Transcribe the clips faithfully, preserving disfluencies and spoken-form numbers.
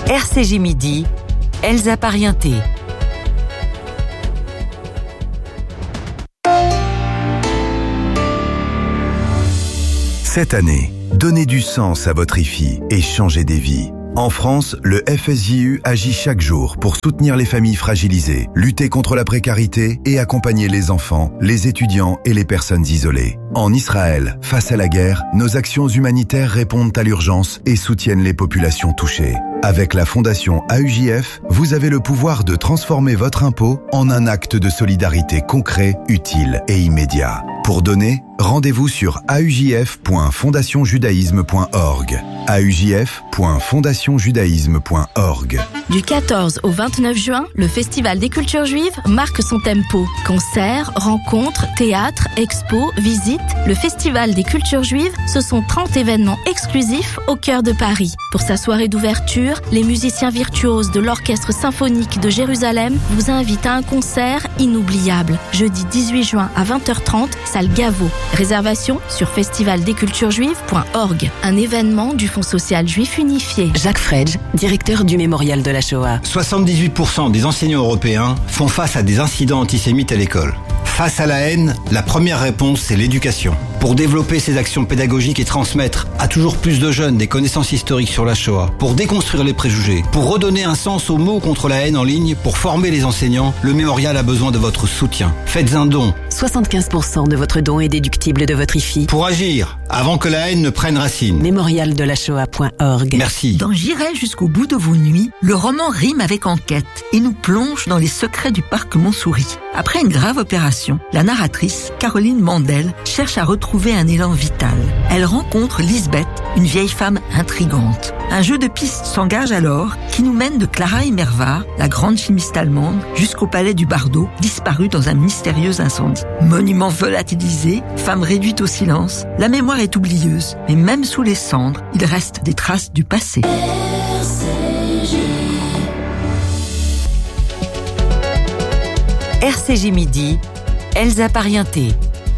R C J Midi, Elsa Parienté. Cette année, donnez du sens à votre I F I et changez des vies. En France, le F S J U agit chaque jour pour soutenir les familles fragilisées, lutter contre la précarité et accompagner les enfants, les étudiants et les personnes isolées. En Israël, face à la guerre, nos actions humanitaires répondent à l'urgence et soutiennent les populations touchées. Avec la Fondation A U J F, vous avez le pouvoir de transformer votre impôt en un acte de solidarité concret, utile et immédiat. Pour donner, rendez-vous sur a u j f point fondation judaïsme point org. a u j f point fondation judaïsme point org. Du quatorze au vingt-neuf juin, le Festival des cultures juives marque son tempo. Concerts, rencontres, théâtres, expos, visites. Le Festival des cultures juives, ce sont trente événements exclusifs au cœur de Paris. Pour sa soirée d'ouverture, les musiciens virtuoses de l'Orchestre symphonique de Jérusalem vous invitent à un concert inoubliable. Jeudi dix-huit juin à vingt heures trente, salle Gaveau. Réservation sur festival des cultures juives point org. Un événement du Fonds social juif unifié. Jacques Fredge, directeur du Mémorial de la Shoah. soixante-dix-huit pour cent des enseignants européens font face à des incidents antisémites à l'école. Face à la haine, la première réponse, c'est l'éducation. Pour développer ces actions pédagogiques et transmettre à toujours plus de jeunes des connaissances historiques sur la Shoah, pour déconstruire les préjugés, pour redonner un sens aux mots contre la haine en ligne, pour former les enseignants, le Mémorial a besoin de votre soutien. Faites un don. soixante-quinze pour cent de votre don est déductible de votre I F I. Pour agir, avant que la haine ne prenne racine. mémorial de la shoah point org. Merci. Dans J'irai jusqu'au bout de vos nuits, le roman rime avec enquête et nous plonge dans les secrets du parc Montsouris. Après une grave opération, la narratrice, Caroline Mandel, cherche à retrouver un élan vital. Elle rencontre Lisbeth, une vieille femme intrigante. Un jeu de pistes s'engage alors qui nous mène de Clara Immerwahr, la grande chimiste allemande, jusqu'au palais du Bardo, disparu dans un mystérieux incendie. Monument volatilisé, femme réduite au silence, la mémoire est oublieuse, mais même sous les cendres, il reste des traces du passé. R C J Midi, Elsa Parienté.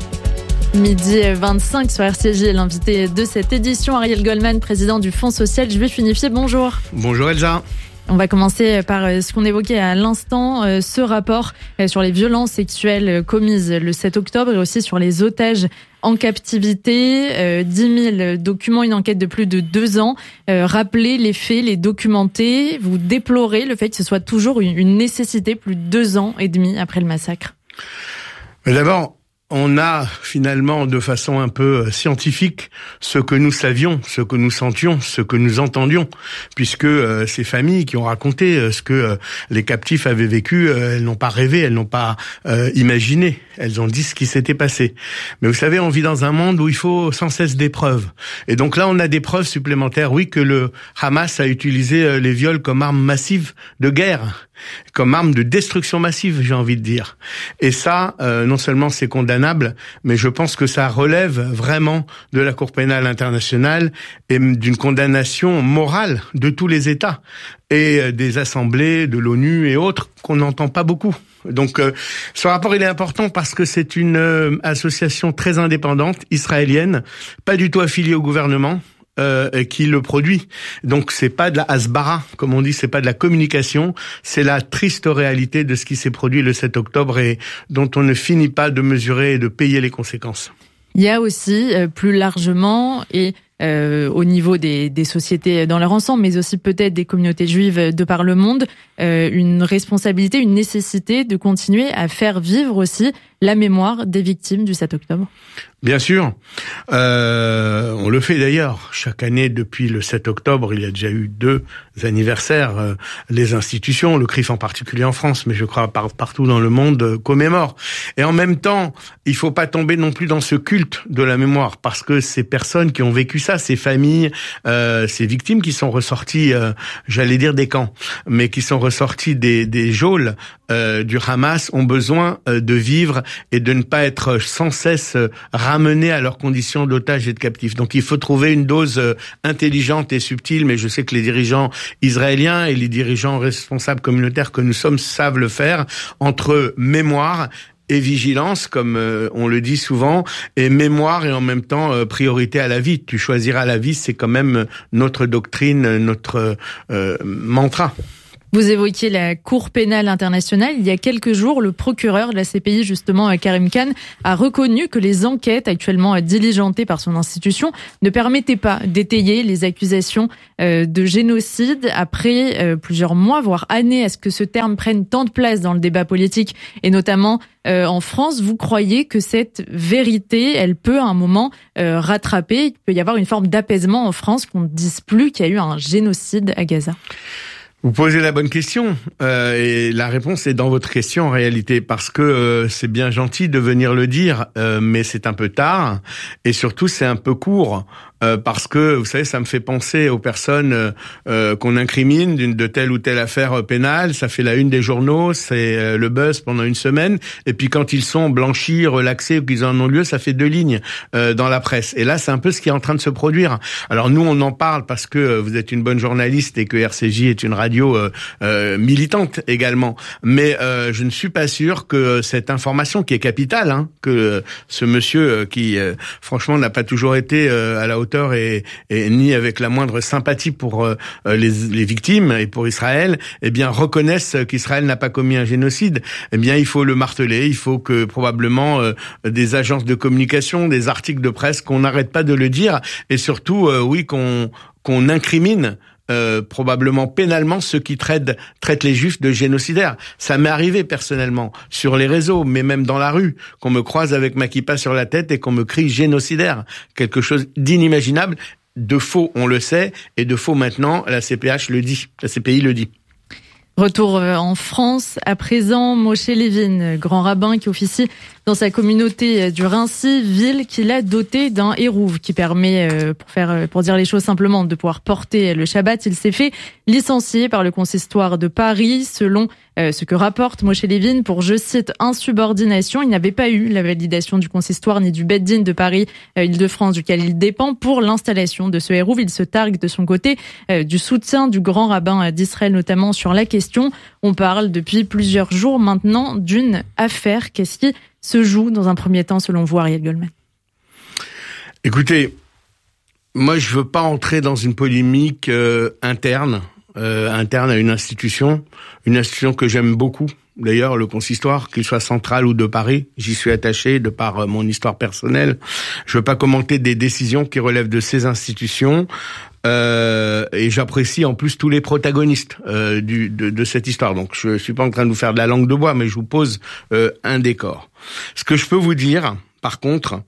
Midi vingt-cinq sur R C J, l'invité de cette édition, Ariel Goldman, président du Fonds social juif unifié. Bonjour. Bonjour Elsa. On va commencer par ce qu'on évoquait à l'instant, ce rapport sur les violences sexuelles commises le sept octobre et aussi sur les otages en captivité. dix mille documents, une enquête de plus de deux ans. Rappeler les faits, les documenter. Vous déplorez le fait que ce soit toujours une nécessité plus de deux ans et demi après le massacre. Mais d'abord, on a finalement de façon un peu scientifique ce que nous savions, ce que nous sentions, ce que nous entendions, puisque euh, ces familles qui ont raconté euh, ce que euh, les captifs avaient vécu, euh, elles n'ont pas rêvé, elles n'ont pas euh, imaginé, elles ont dit ce qui s'était passé. Mais vous savez, on vit dans un monde où il faut sans cesse des preuves. Et donc là, on a des preuves supplémentaires, oui, que le Hamas a utilisé euh, les viols comme arme massive de guerre, comme arme de destruction massive, j'ai envie de dire. Et ça, euh, non seulement c'est condamnable, mais je pense que ça relève vraiment de la Cour pénale internationale et d'une condamnation morale de tous les États et des assemblées de l'ONU et autres qu'on n'entend pas beaucoup. Donc euh, ce rapport il est important parce que c'est une euh, association très indépendante, israélienne, pas du tout affiliée au gouvernement. Euh, qui le produit. Donc c'est pas de la hasbara, comme on dit, c'est pas de la communication, c'est la triste réalité de ce qui s'est produit le sept octobre et dont on ne finit pas de mesurer et de payer les conséquences. Il y a aussi euh, plus largement et euh, au niveau des, des sociétés dans leur ensemble, mais aussi peut-être des communautés juives de par le monde, euh, une responsabilité, une nécessité de continuer à faire vivre aussi la mémoire des victimes du sept octobre. Bien sûr, euh, on le fait d'ailleurs chaque année depuis le sept octobre. Il y a déjà eu deux anniversaires. Euh, les institutions, le C R I F en particulier en France, mais je crois par, partout dans le monde, euh, commémorent. Et en même temps, il faut pas tomber non plus dans ce culte de la mémoire, parce que ces personnes qui ont vécu ça, ces familles, euh, ces victimes qui sont ressorties, euh, j'allais dire des camps, mais qui sont ressorties des, des geôles euh, du Hamas, ont besoin euh, de vivre et de ne pas être sans cesse euh, ramenés à leurs conditions d'otages et de captifs. Donc il faut trouver une dose euh, intelligente et subtile, mais je sais que les dirigeants israéliens et les dirigeants responsables communautaires que nous sommes savent le faire, entre mémoire et vigilance, comme euh, on le dit souvent, et mémoire et en même temps euh, priorité à la vie. Tu choisiras la vie, c'est quand même notre doctrine, notre euh, mantra. Vous évoquiez la Cour pénale internationale. Il y a quelques jours, le procureur de la C P I, justement, Karim Khan, a reconnu que les enquêtes actuellement diligentées par son institution ne permettaient pas d'étayer les accusations de génocide. Après plusieurs mois, voire années, à ce que ce terme prenne tant de place dans le débat politique, et notamment en France, vous croyez que cette vérité, elle peut à un moment rattraper, il peut y avoir une forme d'apaisement en France, qu'on ne dise plus qu'il y a eu un génocide à Gaza? Vous posez la bonne question euh, et la réponse est dans votre question en réalité, parce que euh, c'est bien gentil de venir le dire, euh, mais c'est un peu tard et surtout c'est un peu court. Euh, parce que, vous savez, ça me fait penser aux personnes euh, qu'on incrimine d'une de telle ou telle affaire pénale. Ça fait la une des journaux, c'est euh, le buzz pendant une semaine. Et puis quand ils sont blanchis, relaxés ou qu'ils en ont lieu, ça fait deux lignes euh, dans la presse. Et là, c'est un peu ce qui est en train de se produire. Alors nous, on en parle parce que euh, vous êtes une bonne journaliste et que R C J est une radio euh, euh, militante également. Mais euh, je ne suis pas sûr que cette information qui est capitale, hein, que euh, ce monsieur euh, qui, euh, franchement, n'a pas toujours été euh, à la hauteur Et, et ni avec la moindre sympathie pour euh, les, les victimes et pour Israël, eh bien reconnaissent qu'Israël n'a pas commis un génocide. Eh bien, il faut le marteler. Il faut que probablement euh, des agences de communication, des articles de presse, qu'on n'arrête pas de le dire, et surtout, euh, oui, qu'on qu'on incrimine. Euh, probablement pénalement ceux qui traitent, traitent les juifs de génocidaires. Ça m'est arrivé personnellement sur les réseaux, mais même dans la rue, qu'on me croise avec ma kippa sur la tête et qu'on me crie génocidaire. Quelque chose d'inimaginable, de faux, on le sait, et de faux maintenant, la C P H le dit, la C P I le dit. Retour en France, à présent, Moshe Levin, grand rabbin qui officie dans sa communauté du Raincy, ville qu'il a dotée d'un hérouve qui permet, pour faire, pour dire les choses simplement, de pouvoir porter le Shabbat. Il s'est fait licencier par le consistoire de Paris, selon ce que rapporte Moshe Levin, pour, je cite, insubordination. Il n'avait pas eu la validation du consistoire ni du Beth Din de Paris, Île-de-France, duquel il dépend, pour l'installation de ce hérouve. Il se targue de son côté du soutien du grand rabbin d'Israël, notamment sur la question. On parle depuis plusieurs jours maintenant d'une affaire. Qu'est-ce qui se joue dans un premier temps, selon vous, Ariel Goldman? Écoutez, moi je veux pas entrer dans une polémique euh, interne, euh, interne à une institution, une institution que j'aime beaucoup. D'ailleurs, le consistoire, qu'il soit central ou de Paris, j'y suis attaché de par mon histoire personnelle. Je veux pas commenter des décisions qui relèvent de ces institutions. Euh, et j'apprécie en plus tous les protagonistes euh, du, de, de cette histoire. Donc je suis pas en train de vous faire de la langue de bois, mais je vous pose euh, un décor. Ce que je peux vous dire, par contre,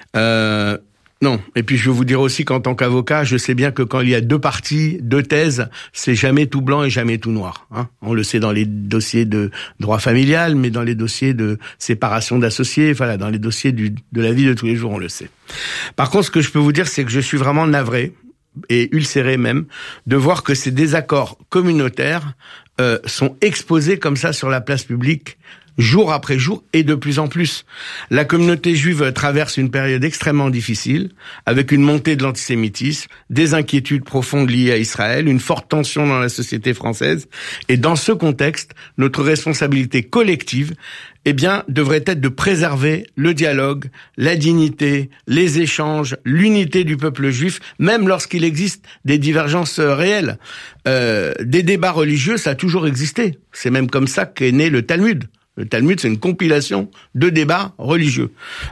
euh, non. Et puis je veux vous dire aussi qu'en tant qu'avocat, je sais bien que quand il y a deux parties, deux thèses, c'est jamais tout blanc et jamais tout noir. Hein. On le sait dans les dossiers de droit familial, mais dans les dossiers de séparation d'associés, voilà, dans les dossiers du, de la vie de tous les jours, on le sait. Par contre, ce que je peux vous dire, c'est que je suis vraiment navré, et ulcéré même, de voir que ces désaccords communautaires euh, sont exposés comme ça sur la place publique, jour après jour, et de plus en plus. La communauté juive traverse une période extrêmement difficile, avec une montée de l'antisémitisme, des inquiétudes profondes liées à Israël, une forte tension dans la société française, et dans ce contexte, notre responsabilité collective, eh bien, devrait être de préserver le dialogue, la dignité, les échanges, l'unité du peuple juif, même lorsqu'il existe des divergences réelles. Euh, des débats religieux, ça a toujours existé. C'est même comme ça qu'est né le Talmud. Le Talmud, c'est une compilation de débats religieux.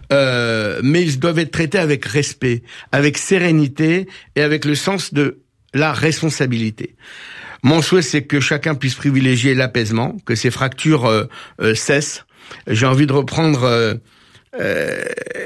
Euh, mais ils doivent être traités avec respect, avec sérénité et avec le sens de la responsabilité. Mon souhait, c'est que chacun puisse privilégier l'apaisement, que ces fractures euh, euh, cessent. J'ai envie de reprendre euh, euh,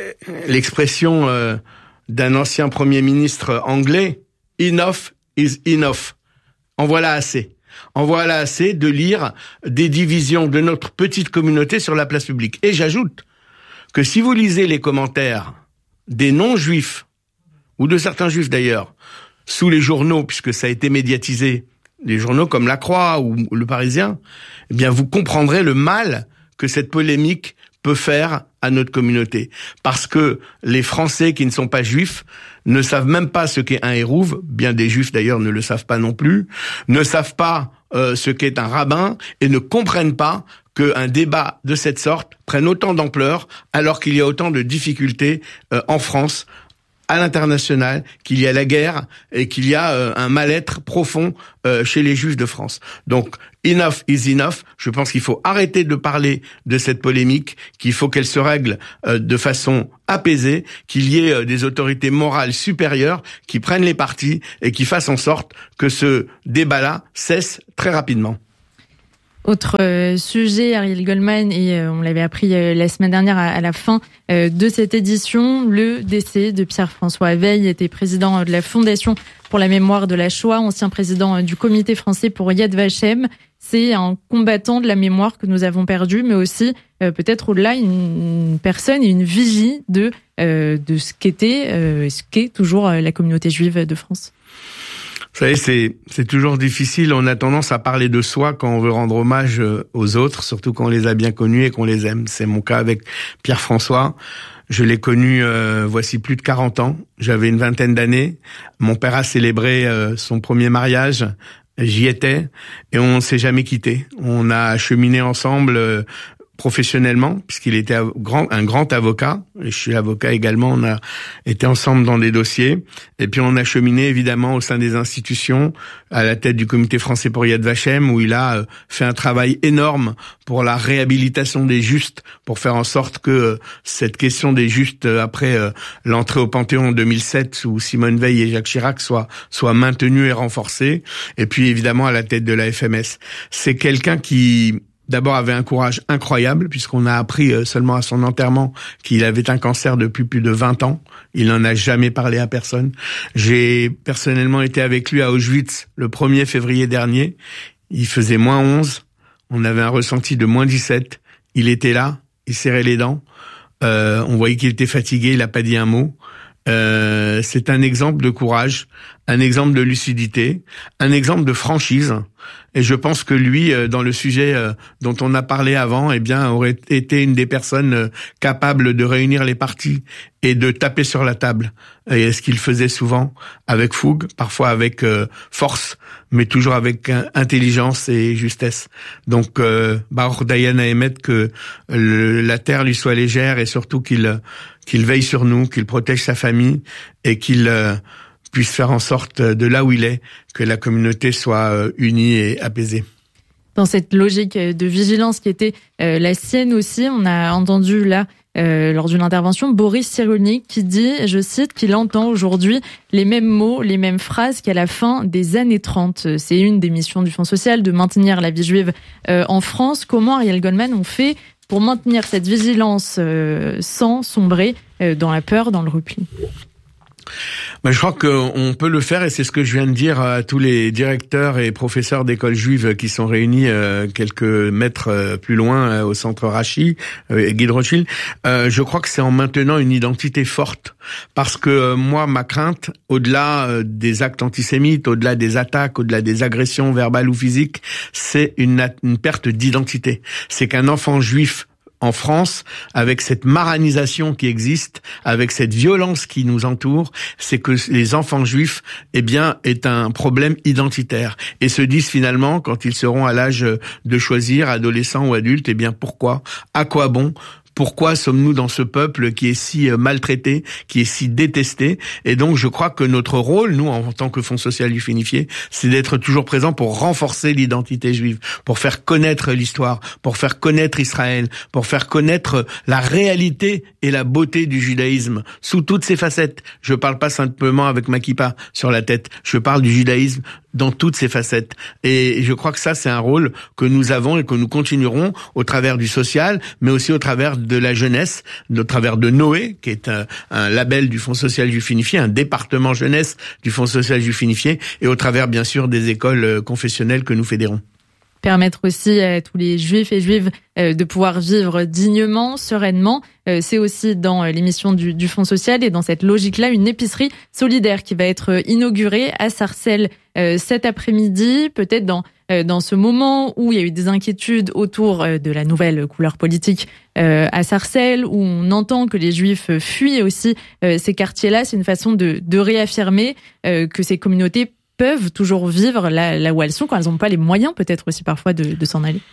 l'expression euh, d'un ancien Premier ministre anglais, « Enough is enough ». En voilà assez. En voilà assez de lire des divisions de notre petite communauté sur la place publique. Et j'ajoute que si vous lisez les commentaires des non-juifs, ou de certains juifs d'ailleurs, sous les journaux, puisque ça a été médiatisé, les journaux comme La Croix ou Le Parisien, eh bien vous comprendrez le mal que cette polémique peut faire à notre communauté. Parce que les Français qui ne sont pas juifs ne savent même pas ce qu'est un hérouve, bien des juifs d'ailleurs ne le savent pas non plus, ne savent pas euh, ce qu'est un rabbin et ne comprennent pas qu'un débat de cette sorte prenne autant d'ampleur alors qu'il y a autant de difficultés euh, en France, à l'international, qu'il y a la guerre et qu'il y a euh, un mal-être profond euh, chez les juifs de France. Donc, enough is enough. Je pense qu'il faut arrêter de parler de cette polémique, qu'il faut qu'elle se règle euh, de façon apaisée, qu'il y ait euh, des autorités morales supérieures qui prennent les partis et qui fassent en sorte que ce débat-là cesse très rapidement. Autre euh, sujet, Ariel Goldman, et euh, on l'avait appris euh, la semaine dernière à, à la fin euh, de cette édition, le décès de Pierre-François Veil, était président de la Fondation pour la mémoire de la Shoah, ancien président du comité français pour Yad Vashem. C'est un combattant de la mémoire que nous avons perdu, mais aussi euh, peut-être au-delà une, une personne et une vigie de, euh, de ce qu'était, euh, ce qu'est toujours la communauté juive de France. Vous savez, c'est, c'est toujours difficile. On a tendance à parler de soi quand on veut rendre hommage aux autres, surtout quand on les a bien connus et qu'on les aime. C'est mon cas avec Pierre-François. Je l'ai connu euh, voici plus de quarante ans. J'avais une vingtaine d'années. Mon père a célébré euh, son premier mariage. J'y étais et on s'est jamais quitté. On a cheminé ensemble euh, professionnellement, puisqu'il était un grand, un grand avocat, et je suis avocat également, on a été ensemble dans des dossiers, et puis on a cheminé évidemment au sein des institutions, à la tête du comité français pour Yad Vashem, où il a fait un travail énorme pour la réhabilitation des justes, pour faire en sorte que cette question des justes, après l'entrée au Panthéon en deux mille sept, où Simone Veil et Jacques Chirac, soit, soit maintenue et renforcée, et puis évidemment à la tête de la F M S. C'est quelqu'un qui d'abord avait un courage incroyable, puisqu'on a appris seulement à son enterrement qu'il avait un cancer depuis plus de vingt ans. Il n'en a jamais parlé à personne. J'ai personnellement été avec lui à Auschwitz le premier février dernier. Il faisait moins onze. On avait un ressenti de moins dix-sept. Il était là. Il serrait les dents. Euh, on voyait qu'il était fatigué. Il n'a pas dit un mot. Euh, c'est un exemple de courage, un exemple de lucidité, un exemple de franchise. Et je pense que lui, dans le sujet dont on a parlé avant, eh bien, aurait été une des personnes capables de réunir les partis et de taper sur la table. Et ce qu'il faisait souvent avec fougue, parfois avec force, mais toujours avec intelligence et justesse. Donc, euh, Baruch Dayan Haemet, que le, la terre lui soit légère et surtout qu'il qu'il veille sur nous, qu'il protège sa famille et qu'il euh, puisse faire en sorte, de là où il est, que la communauté soit euh, unie et apaisée. Dans cette logique de vigilance qui était euh, la sienne aussi, on a entendu là, euh, lors d'une intervention, Boris Cyrulnik qui dit, je cite, qu'il entend aujourd'hui les mêmes mots, les mêmes phrases qu'à la fin des années trente. C'est une des missions du Fonds social, de maintenir la vie juive euh, en France. Comment, Ariel Goldman, on fait pour maintenir cette vigilance euh, sans sombrer euh, dans la peur, dans le repli? Ben, je crois qu'on peut le faire, et c'est ce que je viens de dire à tous les directeurs et professeurs d'écoles juives qui sont réunis euh, quelques mètres euh, plus loin euh, au centre Rachi, euh, Guy de Rothschild. Euh, je crois que c'est en maintenant une identité forte, parce que euh, moi, ma crainte, au-delà euh, des actes antisémites, au-delà des attaques, au-delà des agressions verbales ou physiques, c'est une, une perte d'identité. C'est qu'un enfant juif en France, avec cette maranisation qui existe, avec cette violence qui nous entoure, c'est que les enfants juifs, eh bien, est un problème identitaire. Et se disent finalement, quand ils seront à l'âge de choisir, adolescents ou adultes, eh bien, pourquoi? À quoi bon? Pourquoi sommes-nous dans ce peuple qui est si maltraité, qui est si détesté? Et donc, je crois que notre rôle, nous, en tant que Fonds social juif unifié, c'est d'être toujours présent pour renforcer l'identité juive, pour faire connaître l'histoire, pour faire connaître Israël, pour faire connaître la réalité et la beauté du judaïsme sous toutes ses facettes. Je parle pas simplement avec ma kippa sur la tête, je parle du judaïsme dans toutes ses facettes. Et je crois que ça, c'est un rôle que nous avons et que nous continuerons au travers du social, mais aussi au travers de la jeunesse, au travers de Noé, qui est un, un label du Fonds social juif unifié, un département jeunesse du Fonds social juif unifié, et au travers, bien sûr, des écoles confessionnelles que nous fédérons. Permettre aussi à tous les juifs et juives de pouvoir vivre dignement, sereinement. C'est aussi dans l'émission du, du Fonds social, et dans cette logique-là, une épicerie solidaire qui va être inaugurée à Sarcelles cet après-midi, peut-être dans dans ce moment où il y a eu des inquiétudes autour de la nouvelle couleur politique à Sarcelles, où on entend que les Juifs fuient aussi ces quartiers-là. C'est une façon de, de réaffirmer que ces communautés peuvent toujours vivre là, là où elles sont, quand elles n'ont pas les moyens peut-être aussi parfois de, de s'en aller.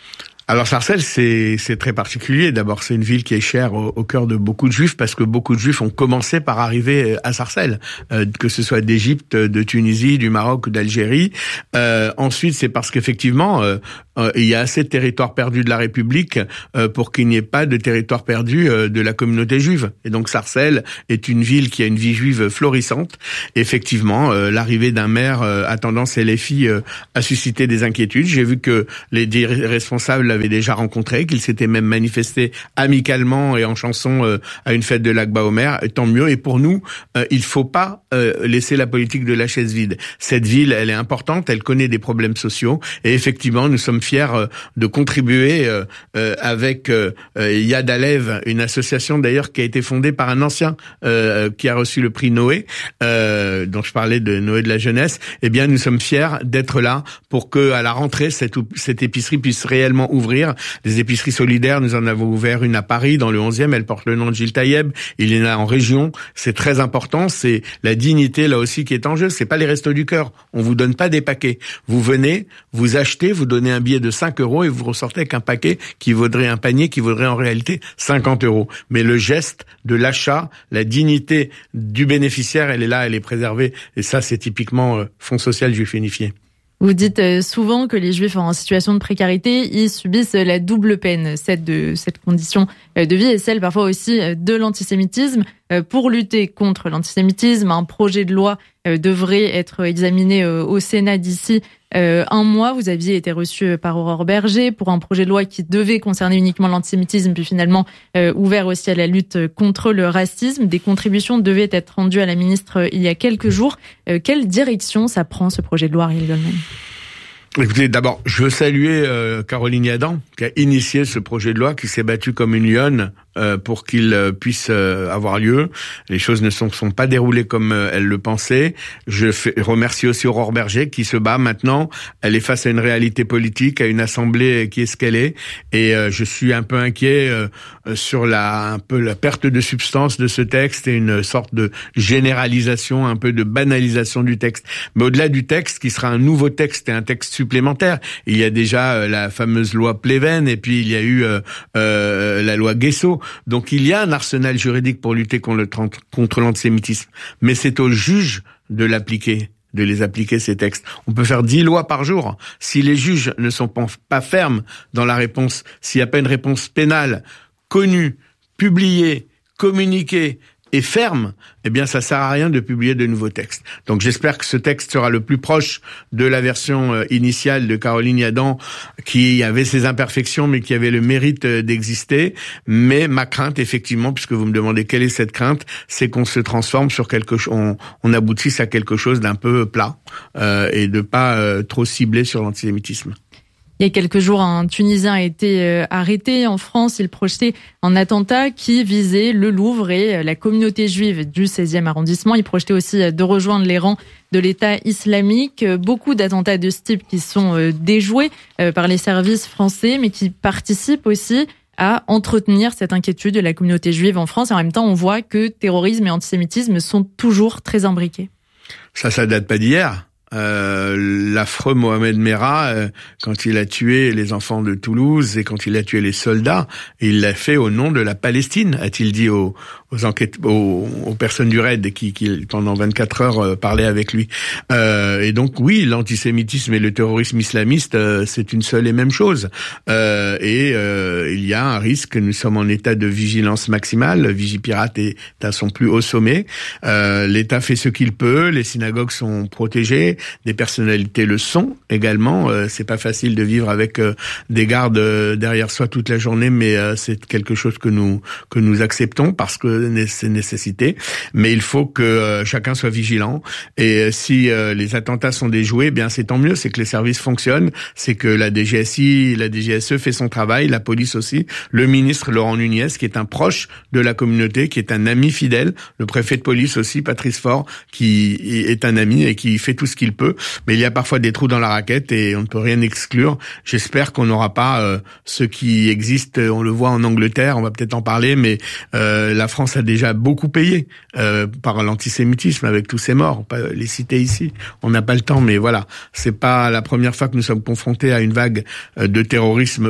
Alors Sarcelles, c'est c'est très particulier. D'abord, c'est une ville qui est chère au, au cœur de beaucoup de Juifs parce que beaucoup de Juifs ont commencé par arriver à Sarcelles, euh, que ce soit d'Égypte, de Tunisie, du Maroc ou d'Algérie. Euh, ensuite, c'est parce qu'effectivement, euh, euh, il y a assez de territoires perdus de la République euh, pour qu'il n'y ait pas de territoire perdu euh, de la communauté juive. Et donc Sarcelles est une ville qui a une vie juive florissante. Et effectivement, euh, l'arrivée d'un maire euh, à tendance L F I euh, a suscité des inquiétudes. J'ai vu que les responsables l'avaient déjà rencontré, qu'ils s'étaient même manifestés amicalement et en chanson euh, à une fête de Lag BaOmer. Et tant mieux. Et pour nous, euh, il faut pas euh, laisser la politique de la chaise vide. Cette ville, elle est importante, elle connaît des problèmes sociaux. Et effectivement, nous sommes fiers euh, de contribuer euh, euh, avec euh, Yad Alev, une association d'ailleurs qui a été fondée par un ancien euh, qui a reçu le prix Noé, euh, dont je parlais de Noé de la jeunesse. Eh bien, nous sommes fiers d'être là pour que, à la rentrée, cette, cette épicerie puisse réellement ouvrir. Des épiceries solidaires, nous en avons ouvert une à Paris, dans le onzième, elle porte le nom de Gilles Taïeb. Il y en a en région, c'est très important, c'est la dignité là aussi qui est en jeu, c'est pas les restos du cœur, on vous donne pas des paquets. Vous venez, vous achetez, vous donnez un billet de cinq euros et vous ressortez avec un paquet qui vaudrait un panier qui vaudrait en réalité cinquante euros. Mais le geste de l'achat, la dignité du bénéficiaire, elle est là, elle est préservée, et ça c'est typiquement euh, Fonds social juif unifié. Vous dites souvent que les Juifs en situation de précarité, ils subissent la double peine, celle de cette condition de vie et celle parfois aussi de l'antisémitisme. Pour lutter contre l'antisémitisme, un projet de loi devrait être examiné au Sénat d'ici un mois. Vous aviez été reçu par Aurore Berger pour un projet de loi qui devait concerner uniquement l'antisémitisme, puis finalement ouvert aussi à la lutte contre le racisme. Des contributions devaient être rendues à la ministre il y a quelques jours. Quelle direction ça prend, ce projet de loi, Ariel Goldman ? Écoutez, d'abord, je veux saluer euh, Caroline Yadan, qui a initié ce projet de loi, qui s'est battue comme une lionne euh, pour qu'il euh, puisse euh, avoir lieu. Les choses ne sont, sont pas déroulées comme euh, elle le pensait. Je fais, remercie aussi Aurore Berger, qui se bat maintenant. Elle est face à une réalité politique, à une assemblée qui est ce qu'elle est. Et euh, je suis un peu inquiet euh, sur la, un peu la perte de substance de ce texte et une sorte de généralisation, un peu de banalisation du texte. Mais au-delà du texte, qui sera un nouveau texte et un texte supplémentaire. Il y a déjà euh, la fameuse loi Pleven et puis il y a eu euh, euh, la loi Guesso. Donc il y a un arsenal juridique pour lutter contre, le, contre l'antisémitisme. Mais c'est aux juges de l'appliquer, de les appliquer ces textes. On peut faire dix lois par jour. Si les juges ne sont pas fermes dans la réponse, s'il n'y a pas une réponse pénale connue, publiée, communiquée, et ferme, eh bien ça sert à rien de publier de nouveaux textes. Donc j'espère que ce texte sera le plus proche de la version initiale de Caroline Yadan, qui avait ses imperfections mais qui avait le mérite d'exister. Mais ma crainte, effectivement, puisque vous me demandez quelle est cette crainte, c'est qu'on se transforme sur quelque chose, on, on aboutisse à quelque chose d'un peu plat euh, et de pas euh, trop ciblé sur l'antisémitisme. Il y a quelques jours, un Tunisien a été arrêté en France. Il projetait un attentat qui visait le Louvre et la communauté juive du seizième arrondissement. Il projetait aussi de rejoindre les rangs de l'État islamique. Beaucoup d'attentats de ce type qui sont déjoués par les services français, mais qui participent aussi à entretenir cette inquiétude de la communauté juive en France. Et en même temps, on voit que terrorisme et antisémitisme sont toujours très imbriqués. Ça, ça date pas d'hier. Euh, l'affreux Mohamed Merah, euh, quand il a tué les enfants de Toulouse et quand il a tué les soldats, il l'a fait au nom de la Palestine, a-t-il dit aux, aux enquêtes, aux, aux personnes du raid qui, qui pendant vingt-quatre heures euh, parlaient avec lui. Euh, et donc oui, l'antisémitisme et le terrorisme islamiste, euh, c'est une seule et même chose. Euh, et euh, il y a un risque. Nous sommes en état de vigilance maximale. Vigipirate est à son plus haut sommet. Euh, L'État fait ce qu'il peut. Les synagogues sont protégées. Des personnalités le sont également. Euh, c'est pas facile de vivre avec euh, des gardes euh, derrière soi toute la journée, mais euh, c'est quelque chose que nous que nous acceptons parce que c'est nécessité. Mais il faut que euh, chacun soit vigilant. Et euh, si euh, les attentats sont déjoués, eh bien c'est tant mieux. C'est que les services fonctionnent. C'est que la D G S I, la D G S E fait son travail, la police aussi. Le ministre Laurent Nunez, qui est un proche de la communauté, qui est un ami fidèle. Le préfet de police aussi, Patrice Faure, qui est un ami et qui fait tout ce qu'il peut, mais il y a parfois des trous dans la raquette et on ne peut rien exclure. J'espère qu'on n'aura pas euh, ce qui existe, on le voit en Angleterre, on va peut-être en parler, mais euh, la France a déjà beaucoup payé euh, par l'antisémitisme avec tous ces morts, pas les citer ici, on n'a pas le temps, mais voilà, c'est pas la première fois que nous sommes confrontés à une vague de terrorisme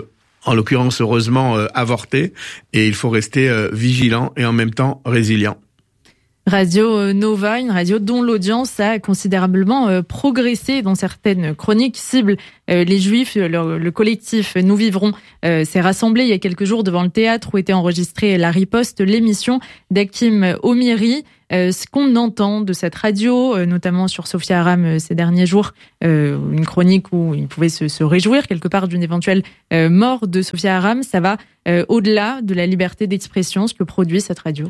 en l'occurrence heureusement euh, avorté, et il faut rester euh, vigilant et en même temps résilient. Radio Nova, une radio dont l'audience a considérablement euh, progressé dans certaines chroniques cibles. Euh, les Juifs, le, le collectif Nous Vivrons euh, s'est rassemblé il y a quelques jours devant le théâtre où était enregistrée La Riposte, l'émission d'Hakim Omiri. Euh, ce qu'on entend de cette radio, euh, notamment sur Sophia Aram euh, ces derniers jours, euh, une chronique où il pouvait se, se réjouir quelque part d'une éventuelle euh, mort de Sophia Aram, ça va euh, au-delà de la liberté d'expression, ce que produit cette radio.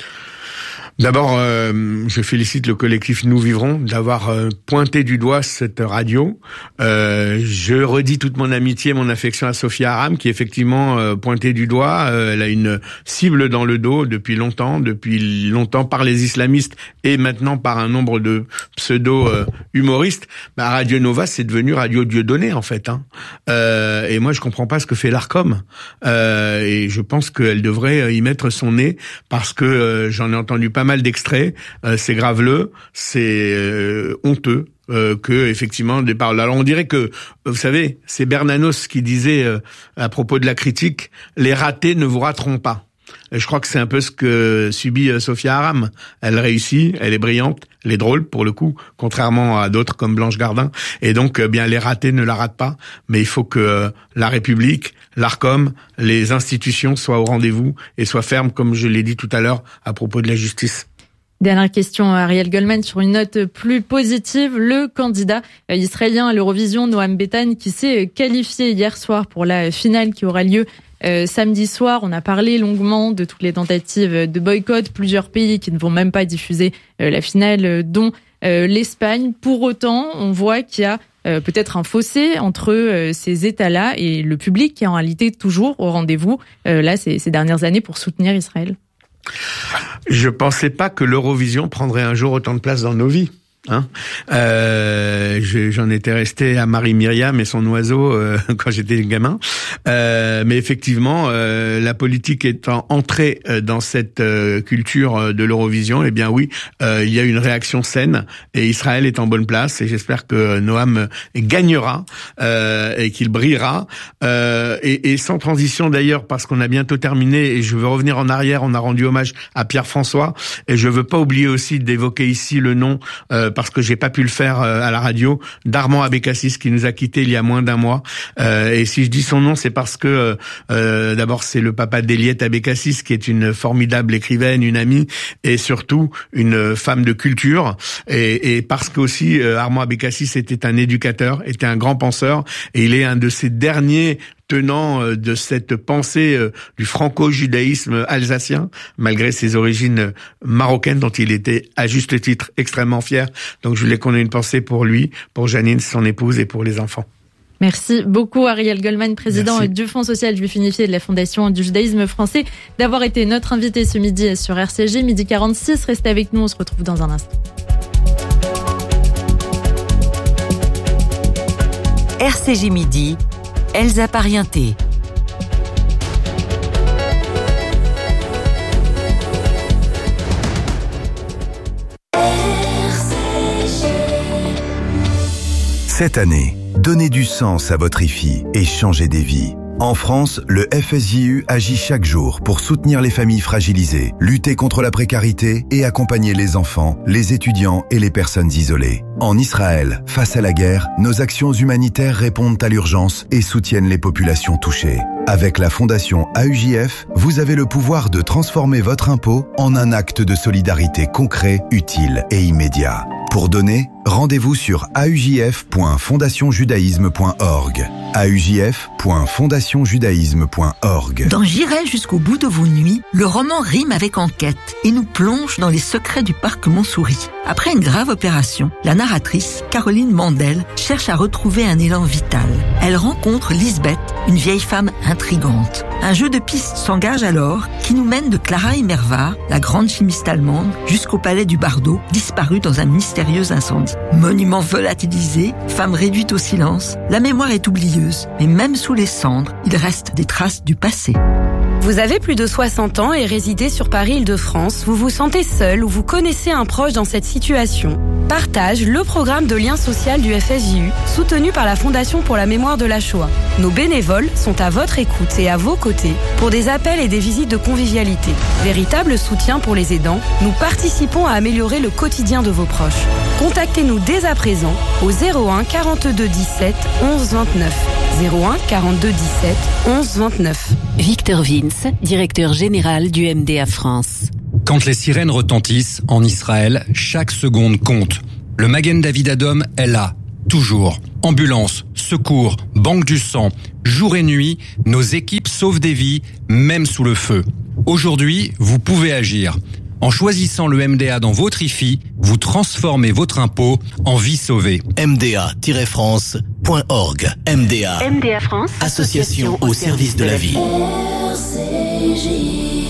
D'abord, euh, je félicite le collectif Nous Vivrons d'avoir euh, pointé du doigt cette radio. Euh, je redis toute mon amitié, mon affection à Sophia Aram, qui est effectivement euh, pointée du doigt. Euh, elle a une cible dans le dos depuis longtemps, depuis longtemps par les islamistes et maintenant par un nombre de pseudo-humoristes. Bah, Radio Nova, c'est devenu Radio Dieudonné, en fait. Hein. Euh, et moi, je comprends pas ce que fait l'Arcom. Euh, et je pense qu'elle devrait y mettre son nez parce que euh, j'en ai entendu pas mal d'extraits, euh, c'est graveleux, c'est euh, honteux euh, que effectivement des paroles. Alors on dirait que vous savez, c'est Bernanos qui disait euh, à propos de la critique, les ratés ne vous rateront pas. Et je crois que c'est un peu ce que subit euh, Sophia Aram. Elle réussit, elle est brillante, elle est drôle pour le coup, contrairement à d'autres comme Blanche Gardin. Et donc, euh, bien les ratés ne la ratent pas, mais il faut que euh, la République, l'Arcom, les institutions soient au rendez-vous et soient fermes, comme je l'ai dit tout à l'heure à propos de la justice. Dernière question à Ariel Goldman sur une note plus positive. Le candidat israélien à l'Eurovision, Noam Betan, qui s'est qualifié hier soir pour la finale qui aura lieu euh, samedi soir. On a parlé longuement de toutes les tentatives de boycott. Plusieurs pays qui ne vont même pas diffuser euh, la finale, dont euh, l'Espagne. Pour autant, on voit qu'il y a euh, peut-être un fossé entre euh, ces États-là et le public qui est en réalité toujours au rendez-vous, euh, là, ces, ces dernières années pour soutenir Israël. Je pensais pas que l'Eurovision prendrait un jour autant de place dans nos vies. Hein euh, je, j'en étais resté à Marie-Myriam et son oiseau euh, quand j'étais gamin. Euh, mais effectivement, euh, la politique étant entrée euh, dans cette euh, culture de l'Eurovision, eh bien oui, euh, il y a une réaction saine et Israël est en bonne place et j'espère que Noam gagnera euh, et qu'il brillera. Euh, et, et sans transition d'ailleurs, parce qu'on a bientôt terminé et je veux revenir en arrière, on a rendu hommage à Pierre François et je veux pas oublier aussi d'évoquer ici le nom euh, parce que j'ai pas pu le faire à la radio, d'Armand Abécassis qui nous a quittés il y a moins d'un mois. Euh, et si je dis son nom, c'est parce que euh, d'abord c'est le papa d'Eliette Abécassis qui est une formidable écrivaine, une amie et surtout une femme de culture. Et, et parce que aussi euh, Armand Abécassis était un éducateur, était un grand penseur et il est un de ces derniers tenant de cette pensée du franco-judaïsme alsacien, malgré ses origines marocaines dont il était à juste titre extrêmement fier. Donc je voulais qu'on ait une pensée pour lui, pour Janine, son épouse et pour les enfants. Merci beaucoup Ariel Goldman, président Merci. du Fonds social juif unifié de la Fondation du judaïsme français, d'avoir été notre invité ce midi sur R C G, midi quarante-six. Restez avec nous, on se retrouve dans un instant. R C G Midi, Elsa Parienté. Cette année, donnez du sens à votre I F I et changez des vies. En France, le F S J U agit chaque jour pour soutenir les familles fragilisées, lutter contre la précarité et accompagner les enfants, les étudiants et les personnes isolées. En Israël, face à la guerre, nos actions humanitaires répondent à l'urgence et soutiennent les populations touchées. Avec la Fondation A U J F, vous avez le pouvoir de transformer votre impôt en un acte de solidarité concret, utile et immédiat. Pour donner, rendez-vous sur a u j f point fondation judaïsme point org. a u j f point fondation judaïsme point org. Dans J'irai jusqu'au bout de vos nuits, le roman rime avec enquête et nous plonge dans les secrets du parc Montsouris. Après une grave opération, la narratrice, Caroline Mandel, cherche à retrouver un élan vital. Elle rencontre Lisbeth, une vieille femme intrigante. Un jeu de pistes s'engage alors qui nous mène de Clara Immerwahr, la grande chimiste allemande, jusqu'au palais du Bardo, disparu dans un mystérieux incendie. Monument volatilisé, femme réduite au silence, la mémoire est oublieuse, mais même sous les cendres, il reste des traces du passé. Vous avez plus de soixante ans et résidez sur Paris-Île-de-France, vous vous sentez seul ou vous connaissez un proche dans cette situation. partage le programme de lien social du F S J U, soutenu par la Fondation pour la mémoire de la Shoah. Nos bénévoles sont à votre écoute et à vos côtés pour des appels et des visites de convivialité. Véritable soutien pour les aidants, nous participons à améliorer le quotidien de vos proches. Contactez-nous dès à présent au zéro un quarante-deux dix-sept onze vingt-neuf. zéro un quarante-deux dix-sept onze vingt-neuf. Victor Vince, directeur général du M D A France. Quand les sirènes retentissent en Israël, chaque seconde compte. Le Magen David Adom est là, toujours. Ambulance, secours, banque du sang, jour et nuit, nos équipes sauvent des vies, même sous le feu. Aujourd'hui, vous pouvez agir. En choisissant le M D A dans votre I F I, vous transformez votre impôt en vie sauvée. M D A tiret France point org. M D A. M D A France. Association au service de la vie. R C J.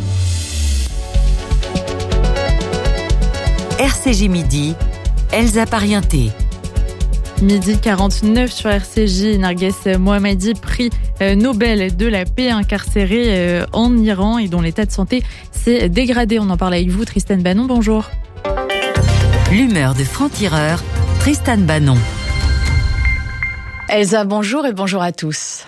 R C J Midi, Elsa Parienté. Midi quarante-neuf sur R C J, Narges Mohammadi, prix Nobel de la paix, incarcéré en Iran et dont l'état de santé s'est dégradé. On en parle avec vous, Tristan Banon, bonjour. L'humeur de franc-tireur, Tristan Banon. Elsa, bonjour et bonjour à tous.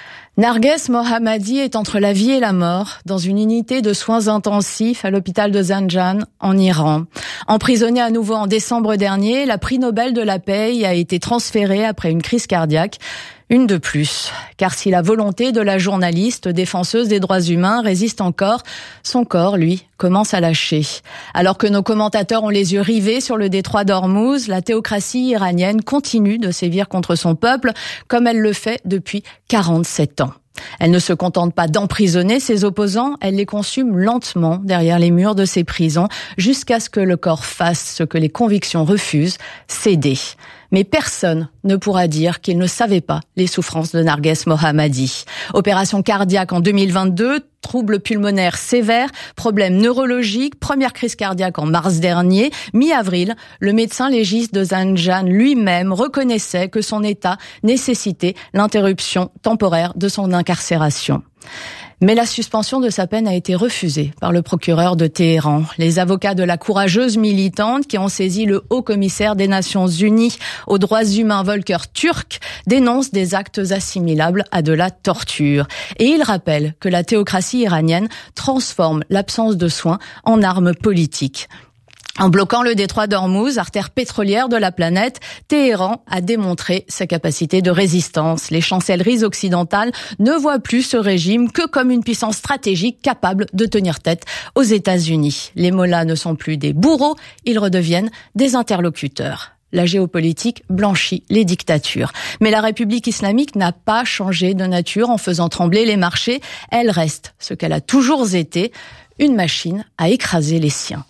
Narges Mohammadi est entre la vie et la mort dans une unité de soins intensifs à l'hôpital de Zanjan en Iran. Emprisonnée à nouveau en décembre dernier, la prix Nobel de la paix a été transférée après une crise cardiaque. Une de plus, car si la volonté de la journaliste défenseuse des droits humains résiste encore, son corps, lui, commence à lâcher. Alors que nos commentateurs ont les yeux rivés sur le détroit d'Ormuz, la théocratie iranienne continue de sévir contre son peuple, comme elle le fait depuis quarante-sept ans. Elle ne se contente pas d'emprisonner ses opposants, elle les consume lentement derrière les murs de ses prisons, jusqu'à ce que le corps fasse ce que les convictions refusent, céder. Mais personne ne pourra dire qu'il ne savait pas les souffrances de Narges Mohammadi. Opération cardiaque en deux mille vingt-deux, troubles pulmonaires sévères, problèmes neurologiques, première crise cardiaque en mars dernier. Mi-avril, le médecin légiste de Zanjan lui-même reconnaissait que son état nécessitait l'interruption temporaire de son incarcération. Mais la suspension de sa peine a été refusée par le procureur de Téhéran. Les avocats de la courageuse militante qui ont saisi le haut-commissaire des Nations Unies aux droits humains Volker Turk dénoncent des actes assimilables à de la torture. Et ils rappellent que la théocratie iranienne transforme l'absence de soins en arme politique. En bloquant le détroit d'Ormuz, artère pétrolière de la planète, Téhéran a démontré sa capacité de résistance. Les chancelleries occidentales ne voient plus ce régime que comme une puissance stratégique capable de tenir tête aux États-Unis. Les mollahs ne sont plus des bourreaux, ils redeviennent des interlocuteurs. La géopolitique blanchit les dictatures. Mais la République islamique n'a pas changé de nature en faisant trembler les marchés. Elle reste ce qu'elle a toujours été, une machine à écraser les siens.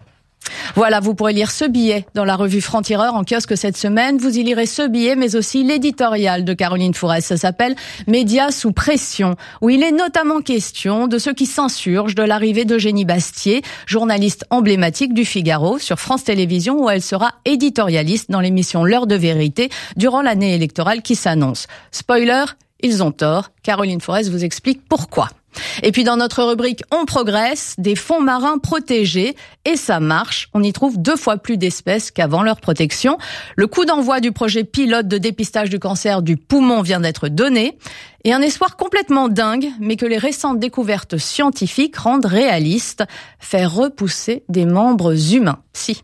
Voilà, vous pourrez lire ce billet dans la revue Franc-Tireur en kiosque cette semaine. Vous y lirez ce billet, mais aussi l'éditorial de Caroline Fourès. Ça s'appelle « Médias sous pression », où il est notamment question de ceux qui s'insurgent de l'arrivée d'Eugénie Bastier, journaliste emblématique du Figaro, sur France Télévisions, où elle sera éditorialiste dans l'émission L'heure de vérité durant l'année électorale qui s'annonce. Spoiler, ils ont tort. Caroline Fourès vous explique pourquoi. Et puis dans notre rubrique On progresse, des fonds marins protégés, et ça marche. On y trouve deux fois plus d'espèces qu'avant leur protection. Le coup d'envoi du projet pilote de dépistage du cancer du poumon vient d'être donné. Et un espoir complètement dingue, mais que les récentes découvertes scientifiques rendent réaliste, faire repousser des membres humains. Si.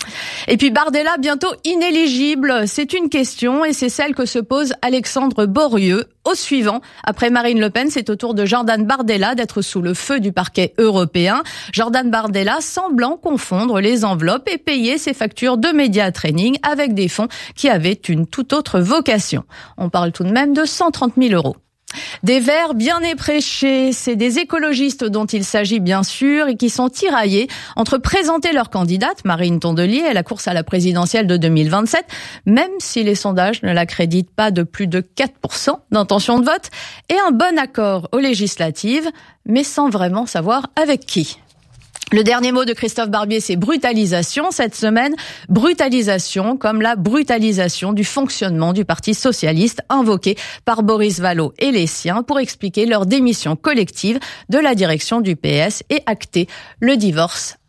Et puis Bardella bientôt inéligible, c'est une question et c'est celle que se pose Alexandre Borieux. Au suivant, après Marine Le Pen, c'est au tour de Jordan Bardella d'être sous le feu du parquet européen. Jordan Bardella semblant confondre les enveloppes et payer ses factures de média training avec des fonds qui avaient une toute autre vocation. On parle tout de même de cent trente mille euros. Des Verts bien éprêchés, c'est des écologistes dont il s'agit bien sûr et qui sont tiraillés entre présenter leur candidate, Marine Tondelier, à la course à la présidentielle de deux mille vingt-sept, même si les sondages ne l'accréditent pas de plus de quatre pour cent d'intention de vote, et un bon accord aux législatives, mais sans vraiment savoir avec qui. Le dernier mot de Christophe Barbier, c'est brutalisation cette semaine. Brutalisation comme la brutalisation du fonctionnement du Parti socialiste invoqué par Boris Vallaud et les siens pour expliquer leur démission collective de la direction du P S et acter le divorce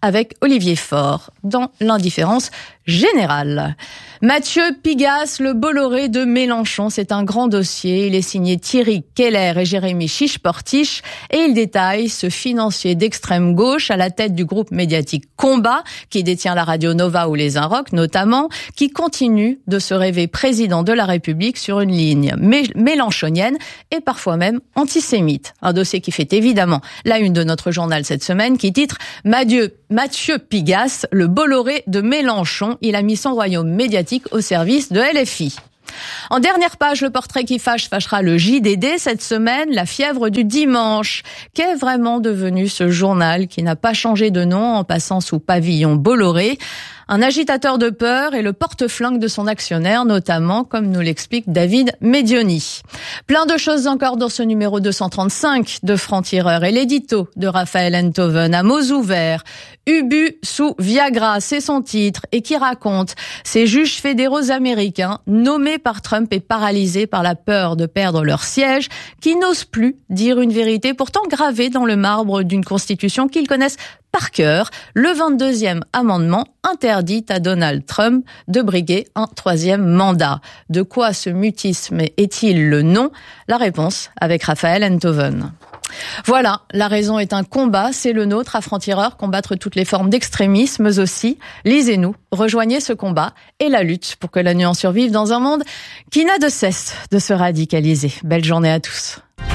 avec Olivier Faure dans l'indifférence générale. Mathieu Pigasse, le Bolloré de Mélenchon, c'est un grand dossier. Il est signé Thierry Keller et Jérémy Chiche-Portiche et il détaille ce financier d'extrême gauche à la tête du groupe médiatique Combat, qui détient la radio Nova ou les Inrocks notamment, qui continue de se rêver président de la République sur une ligne mé- mélenchonienne et parfois même antisémite. Un dossier qui fait évidemment la une de notre journal cette semaine qui titre Mathieu, Mathieu Pigasse, le Bolloré de Mélenchon. Il a mis son royaume médiatique au service de L F I. En dernière page, le portrait qui fâche fâchera le J D D cette semaine, la fièvre du dimanche. Qu'est vraiment devenu ce journal qui n'a pas changé de nom en passant sous pavillon Bolloré? Un agitateur de peur et le porte-flingue de son actionnaire, notamment, comme nous l'explique David Medioni. Plein de choses encore dans ce numéro deux cent trente-cinq de Franc-Tireur et l'édito de Raphaël Enthoven à mots ouverts. Ubu sous Viagra, c'est son titre, et qui raconte ces juges fédéraux américains nommés par Trump et paralysés par la peur de perdre leur siège, qui n'osent plus dire une vérité pourtant gravée dans le marbre d'une constitution qu'ils connaissent par cœur. Le vingt-deuxième amendement interdit à Donald Trump de briguer un troisième mandat. De quoi ce mutisme est-il le nom? La réponse avec Raphaël Enthoven. Voilà, la raison est un combat, c'est le nôtre à Franc-Tireur, combattre toutes les formes d'extrémisme aussi. Lisez-nous, rejoignez ce combat et la lutte pour que la nuance survive dans un monde qui n'a de cesse de se radicaliser. Belle journée à tous.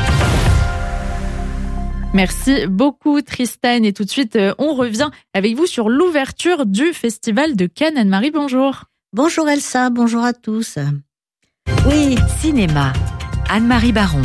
Merci beaucoup Tristan et tout de suite on revient avec vous sur l'ouverture du Festival de Cannes. Anne-Marie, bonjour. Bonjour Elsa, bonjour à tous. Oui, cinéma. Anne-Marie Baron.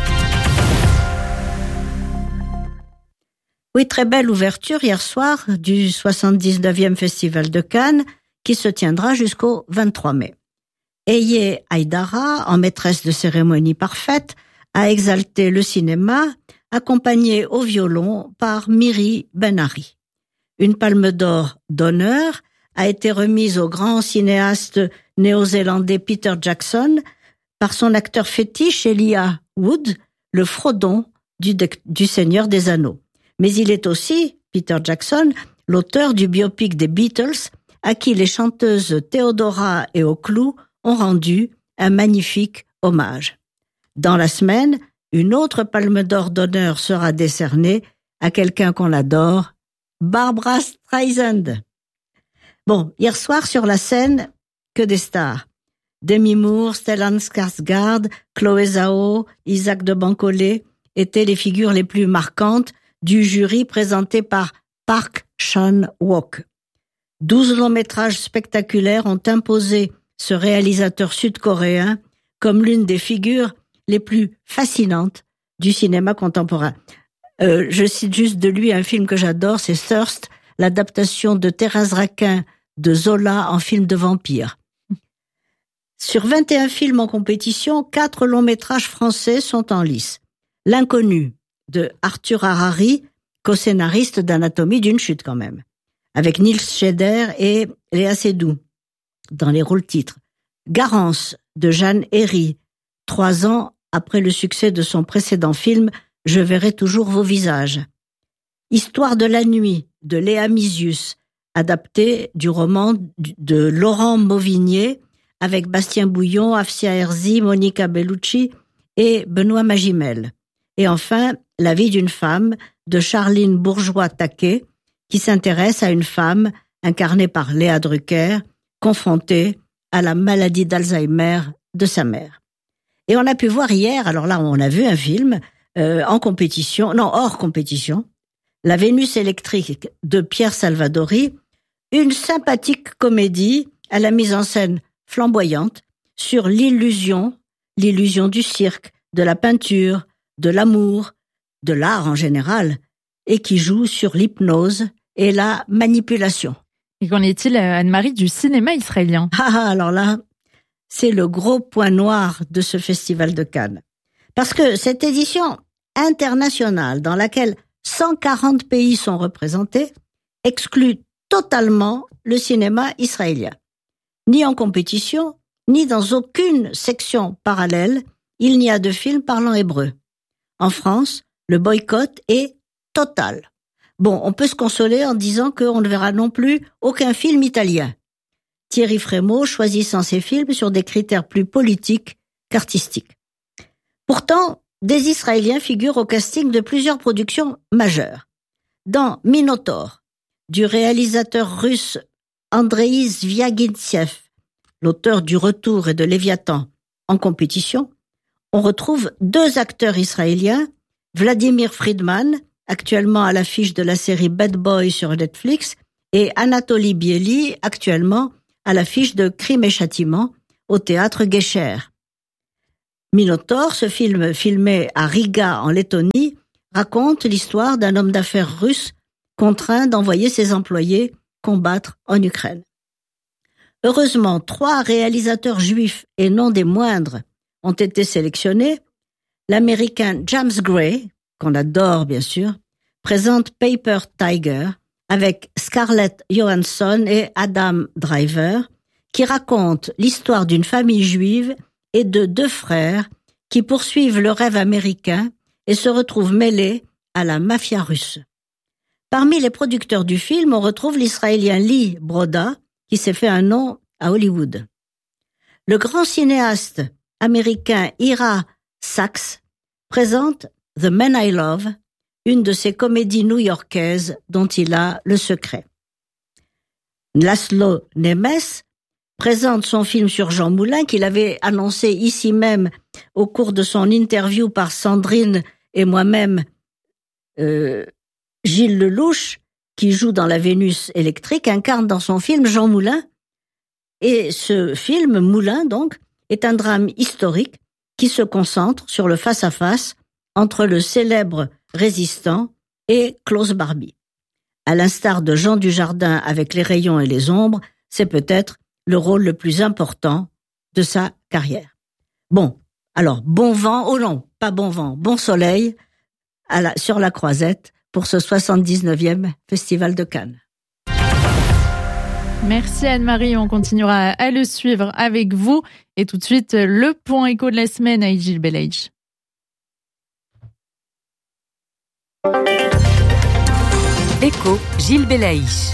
Oui, très belle ouverture hier soir du soixante-dix-neuvième Festival de Cannes qui se tiendra jusqu'au vingt-trois mai. Eye Haïdara, en maîtresse de cérémonie parfaite, a exalté le cinéma, accompagnée au violon par Miri Ben-Ari. Une palme d'or d'honneur a été remise au grand cinéaste néo-zélandais Peter Jackson par son acteur fétiche Elijah Wood, le Frodon du, du Seigneur des Anneaux. Mais il est aussi, Peter Jackson, l'auteur du biopic des Beatles, à qui les chanteuses Theodora et Oclou ont rendu un magnifique hommage. Dans la semaine, une autre palme d'or d'honneur sera décernée à quelqu'un qu'on adore, Barbra Streisand. Bon, hier soir sur la scène, que des stars. Demi Moore, Stellan Skarsgård, Chloé Zhao, Isaac de Bancolé étaient les figures les plus marquantes du jury présenté par Park Chan-wook. Douze longs métrages spectaculaires ont imposé ce réalisateur sud-coréen comme l'une des figures les plus fascinantes du cinéma contemporain. Euh, je cite juste de lui un film que j'adore, c'est Thirst, l'adaptation de Thérèse Raquin de Zola en film de vampire. Sur vingt et un films en compétition, quatre longs métrages français sont en lice. L'Inconnu de Arthur Harari, co-scénariste d'Anatomie d'une chute quand même, avec Nils Scheder et Léa Seydoux dans les rôles titres. Garance de Jeanne Herry, trois ans après le succès de son précédent film Je verrai toujours vos visages. Histoire de la nuit de Léa Misius, adapté du roman de Laurent Mauvigné avec Bastien Bouillon, Afsia Herzi, Monica Bellucci et Benoît Magimel. Et enfin, La vie d'une femme de Charline Bourgeois-Taquet qui s'intéresse à une femme incarnée par Léa Drucker, confrontée à la maladie d'Alzheimer de sa mère. Et on a pu voir hier, alors là on a vu un film euh, en compétition, non hors compétition, La Vénus électrique de Pierre Salvadori, une sympathique comédie à la mise en scène flamboyante sur l'illusion, l'illusion du cirque, de la peinture, de l'amour, de l'art en général, et qui joue sur l'hypnose et la manipulation. Et qu'en est-il, Anne-Marie, du cinéma israélien? Ah, alors là, c'est le gros point noir de ce festival de Cannes. Parce que cette édition internationale, dans laquelle cent quarante pays sont représentés, exclut totalement le cinéma israélien. Ni en compétition, ni dans aucune section parallèle, il n'y a de film parlant hébreu. En France, le boycott est total. Bon, on peut se consoler en disant qu'on ne verra non plus aucun film italien. Thierry Frémaux choisissant ses films sur des critères plus politiques qu'artistiques. Pourtant, des Israéliens figurent au casting de plusieurs productions majeures. Dans Minotaure, du réalisateur russe Andreï Zviagintsev, l'auteur du Retour et de Léviathan en compétition, on retrouve deux acteurs israéliens, Vladimir Friedman, actuellement à l'affiche de la série Bad Boy sur Netflix, et Anatoly Biely, actuellement à l'affiche de Crime et Châtiment au théâtre Gesher. Minotaure, ce film filmé à Riga en Lettonie, raconte l'histoire d'un homme d'affaires russe contraint d'envoyer ses employés combattre en Ukraine. Heureusement, trois réalisateurs juifs, et non des moindres, ont été sélectionnés. L'américain James Gray, qu'on adore bien sûr, présente Paper Tiger avec Scarlett Johansson et Adam Driver, qui raconte l'histoire d'une famille juive et de deux frères qui poursuivent le rêve américain et se retrouvent mêlés à la mafia russe. Parmi les producteurs du film, on retrouve l'Israélien Lee Broda, qui s'est fait un nom à Hollywood. Le grand cinéaste américain Ira Sachs présente The Man I Love, une de ses comédies new-yorkaises dont il a le secret. Laszlo Nemes présente son film sur Jean Moulin qu'il avait annoncé ici même au cours de son interview par Sandrine et moi-même, euh, Gilles Lelouch, qui joue dans La Vénus électrique, incarne dans son film Jean Moulin. Et ce film, Moulin donc, est un drame historique qui se concentre sur le face-à-face entre le célèbre résistant et Klaus Barbie. À l'instar de Jean Dujardin avec Les Rayons et les Ombres, c'est peut-être le rôle le plus important de sa carrière. Bon, alors bon vent, oh non, pas bon vent, bon soleil à la, sur la Croisette pour ce soixante-dix-neuvième Festival de Cannes. Merci Anne-Marie, on continuera à le suivre avec vous. Et tout de suite, le point écho de la semaine avec Gilles Belaïch. Écho, Gilles Belaïch.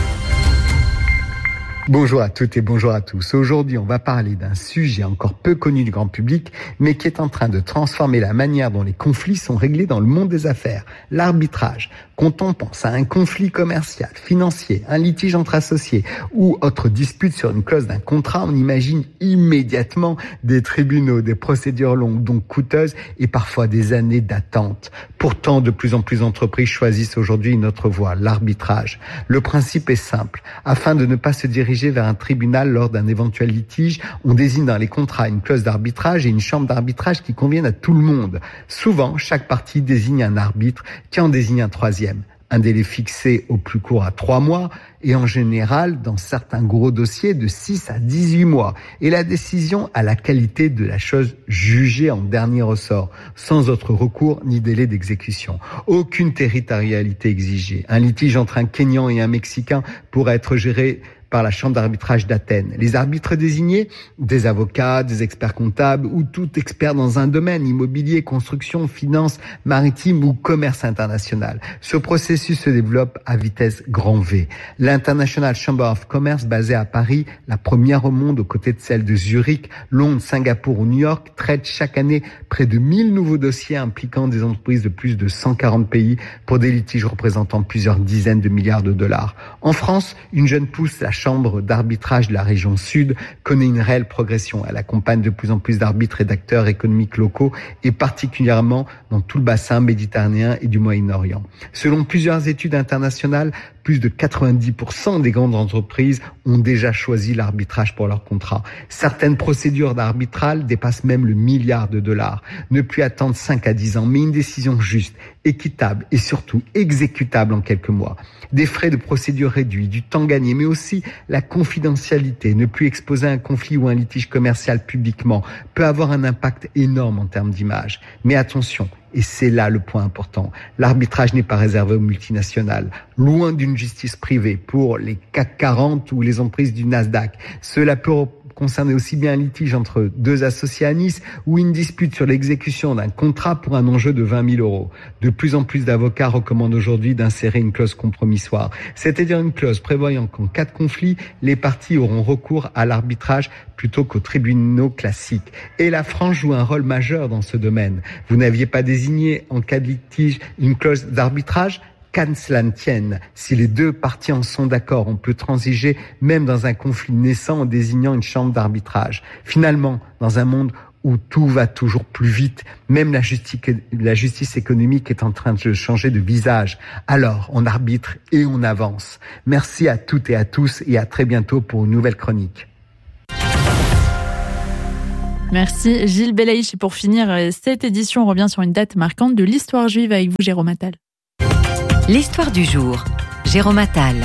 Bonjour à toutes et bonjour à tous. Aujourd'hui, on va parler d'un sujet encore peu connu du grand public, mais qui est en train de transformer la manière dont les conflits sont réglés dans le monde des affaires, l'arbitrage. Quand on pense à un conflit commercial, financier, un litige entre associés ou autre dispute sur une clause d'un contrat, on imagine immédiatement des tribunaux, des procédures longues, donc coûteuses et parfois des années d'attente. Pourtant, de plus en plus d'entreprises choisissent aujourd'hui une autre voie, l'arbitrage. Le principe est simple. Afin de ne pas se diriger vers un tribunal lors d'un éventuel litige, on désigne dans les contrats une clause d'arbitrage et une chambre d'arbitrage qui conviennent à tout le monde. Souvent, chaque partie désigne un arbitre qui en désigne un troisième. Un délai fixé au plus court à trois mois et en général, dans certains gros dossiers, de six à dix-huit mois. Et la décision a la qualité de la chose jugée en dernier ressort, sans autre recours ni délai d'exécution. Aucune territorialité exigée. Un litige entre un Kényan et un Mexicain pourrait être géré par la chambre d'arbitrage d'Athènes. Les arbitres désignés, des avocats, des experts comptables ou tout expert dans un domaine, immobilier, construction, finance, maritime ou commerce international. Ce processus se développe à vitesse grand V. L'International Chamber of Commerce, basée à Paris, la première au monde aux côtés de celles de Zurich, Londres, Singapour ou New York, traite chaque année près de mille nouveaux dossiers impliquant des entreprises de plus de cent quarante pays pour des litiges représentant plusieurs dizaines de milliards de dollars. En France, une jeune pousse, la chambre d'arbitrage de la région sud, connaît une réelle progression. Elle accompagne de plus en plus d'arbitres et d'acteurs économiques locaux et particulièrement dans tout le bassin méditerranéen et du Moyen-Orient. Selon plusieurs études internationales, plus de quatre-vingt-dix pour cent des grandes entreprises ont déjà choisi l'arbitrage pour leur contrat. Certaines procédures d'arbitrage dépassent même le milliard de dollars. Ne plus attendre cinq à dix ans, mais une décision juste, équitable et surtout exécutable en quelques mois. Des frais de procédure réduits, du temps gagné, mais aussi la confidentialité. Ne plus exposer un conflit ou un litige commercial publiquement peut avoir un impact énorme en termes d'image. Mais attention, et c'est là le point important, l'arbitrage n'est pas réservé aux multinationales. Loin d'une justice privée pour les C A C quarante ou les emprises du Nasdaq. Cela peut concernait aussi bien un litige entre deux associés à Nice ou une dispute sur l'exécution d'un contrat pour un enjeu de vingt mille euros. De plus en plus d'avocats recommandent aujourd'hui d'insérer une clause compromissoire, c'est-à-dire une clause prévoyant qu'en cas de conflit, les parties auront recours à l'arbitrage plutôt qu'aux tribunaux classiques. Et la France joue un rôle majeur dans ce domaine. Vous n'aviez pas désigné en cas de litige une clause d'arbitrage ? Qu'à cela ne tienne, si les deux parties en sont d'accord, on peut transiger même dans un conflit naissant en désignant une chambre d'arbitrage. Finalement, dans un monde où tout va toujours plus vite, même la justice, la justice économique est en train de changer de visage. Alors, on arbitre et on avance. Merci à toutes et à tous et à très bientôt pour une nouvelle chronique. Merci Gilles Belaïch. Et pour finir cette édition, on revient sur une date marquante de l'histoire juive avec vous, Jérôme Attal. L'histoire du jour, Jérôme Attal.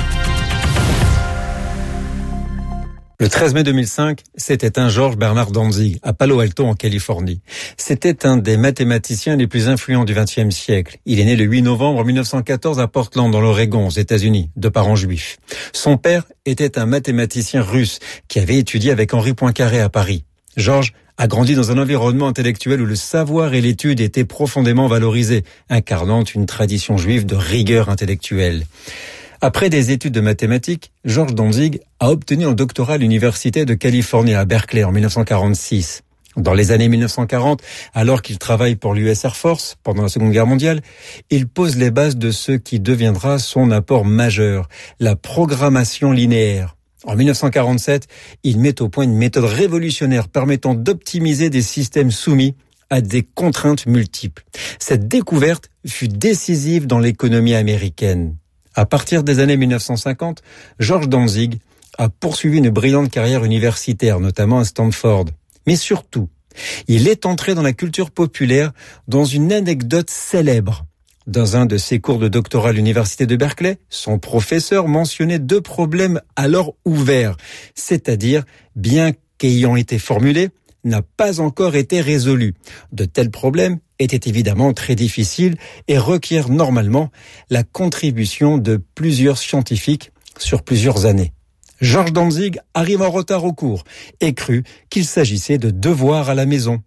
Le treize mai deux mille cinq, c'était un George Bernard Dantzig, à Palo Alto, en Californie. C'était un des mathématiciens les plus influents du vingtième siècle. Il est né le huit novembre mille neuf cent quatorze à Portland, dans l'Oregon, aux États-Unis, de parents juifs. Son père était un mathématicien russe qui avait étudié avec Henri Poincaré à Paris. Georges a grandi dans un environnement intellectuel où le savoir et l'étude étaient profondément valorisés, incarnant une tradition juive de rigueur intellectuelle. Après des études de mathématiques, George Dantzig a obtenu un doctorat à l'Université de Californie à Berkeley en mille neuf cent quarante-six. Dans les années mille neuf cent quarante, alors qu'il travaille pour l'U S Air Force pendant la Seconde Guerre mondiale, il pose les bases de ce qui deviendra son apport majeur, la programmation linéaire. En mille neuf cent quarante-sept, il met au point une méthode révolutionnaire permettant d'optimiser des systèmes soumis à des contraintes multiples. Cette découverte fut décisive dans l'économie américaine. À partir des années mille neuf cent cinquante, George Dantzig a poursuivi une brillante carrière universitaire, notamment à Stanford. Mais surtout, il est entré dans la culture populaire dans une anecdote célèbre. Dans un de ses cours de doctorat à l'université de Berkeley, son professeur mentionnait deux problèmes alors ouverts, c'est-à-dire, bien qu'ayant été formulés, n'a pas encore été résolus. De tels problèmes étaient évidemment très difficiles et requièrent normalement la contribution de plusieurs scientifiques sur plusieurs années. George Dantzig arrive en retard au cours et crut qu'il s'agissait de devoirs à la maison.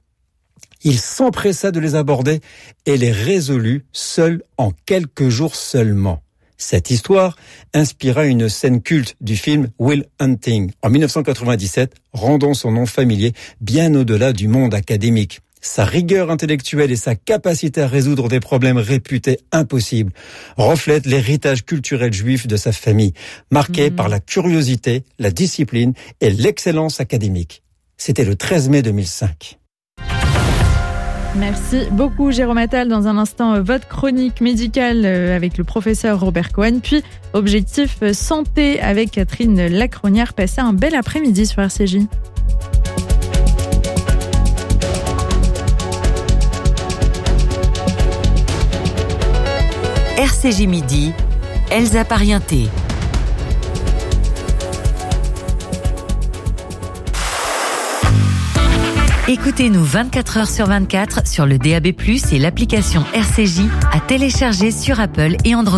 Il s'empressa de les aborder et les résolut seul en quelques jours seulement. Cette histoire inspira une scène culte du film Will Hunting en mille neuf cent quatre-vingt-dix-sept, rendant son nom familier bien au-delà du monde académique. Sa rigueur intellectuelle et sa capacité à résoudre des problèmes réputés impossibles reflètent l'héritage culturel juif de sa famille, marqué mmh. par la curiosité, la discipline et l'excellence académique. C'était le treize mai deux mille cinq. Merci beaucoup Jérôme Attal. Dans un instant, votre chronique médicale avec le professeur Robert Cohen, puis Objectif Santé avec Catherine Lacronière. Passez un bel après-midi sur R C J. R C J Midi, Elsa Parienté. Écoutez-nous vingt-quatre heures sur vingt-quatre sur le D A B plus, et l'application R C J à télécharger sur Apple et Android.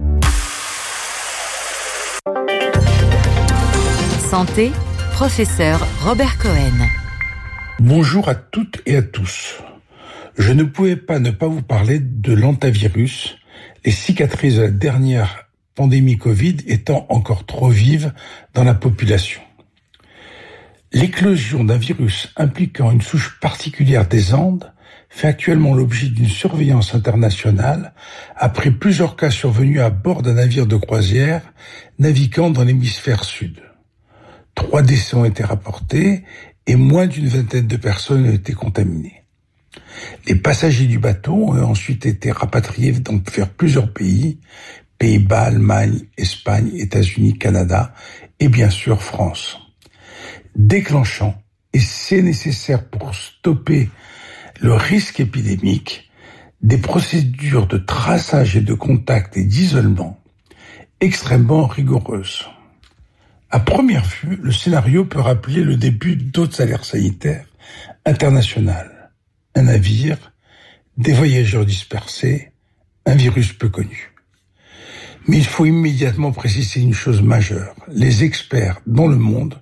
Santé, professeur Robert Cohen. Bonjour à toutes et à tous. Je ne pouvais pas ne pas vous parler de l'hantavirus, les cicatrices de la dernière pandémie Covid étant encore trop vives dans la population. L'éclosion d'un virus impliquant une souche particulière des Andes fait actuellement l'objet d'une surveillance internationale après plusieurs cas survenus à bord d'un navire de croisière naviguant dans l'hémisphère sud. Trois décès ont été rapportés et moins d'une vingtaine de personnes ont été contaminées. Les passagers du bateau ont ensuite été rapatriés donc vers plusieurs pays, Pays-Bas, Allemagne, Espagne, États-Unis, Canada et bien sûr France. Déclenchant, et c'est nécessaire pour stopper le risque épidémique, des procédures de traçage et de contact et d'isolement extrêmement rigoureuses. À première vue, le scénario peut rappeler le début d'autres alertes sanitaires internationales. Un navire, des voyageurs dispersés, un virus peu connu. Mais il faut immédiatement préciser une chose majeure. Les experts dans le monde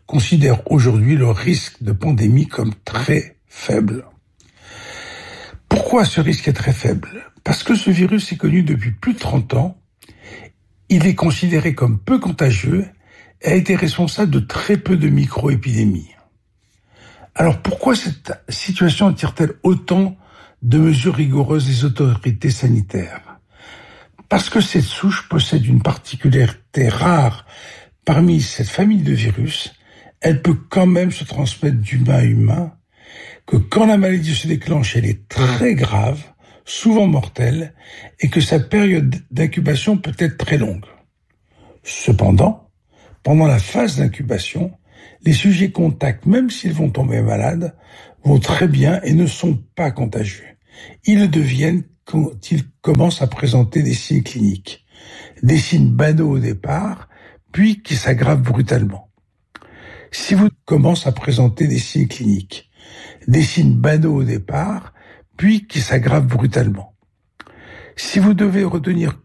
considèrent aujourd'hui le risque de pandémie comme très faible. Pourquoi ce risque est très faible ? Parce que ce virus est connu depuis plus de trente ans, il est considéré comme peu contagieux et a été responsable de très peu de micro-épidémies. Alors pourquoi cette situation attire-t-elle autant de mesures rigoureuses des autorités sanitaires ? Parce que cette souche possède une particularité rare parmi cette famille de virus, elle peut quand même se transmettre d'humain à humain, que quand la maladie se déclenche, elle est très grave, souvent mortelle, et que sa période d'incubation peut être très longue. Cependant, pendant la phase d'incubation, les sujets contacts, même s'ils vont tomber malades, vont très bien et ne sont pas contagieux. Ils le deviennent quand ils commencent à présenter des signes cliniques. Des signes banaux au départ, puis qui s'aggravent brutalement. Si vous commencez à présenter des signes cliniques, des signes banaux au départ, puis qui s'aggravent brutalement. Si vous devez retenir